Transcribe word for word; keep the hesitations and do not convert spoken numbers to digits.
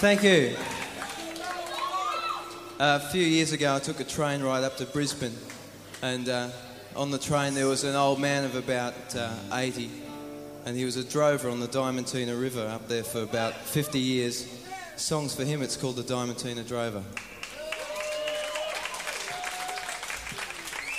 Thank you. Uh, a few years ago, I took a train ride up to Brisbane, and uh, on the train there was an old man of about uh, eighty, and he was a drover on the Diamantina River up there for about fifty years. Songs for him, it's called the Diamantina Drover.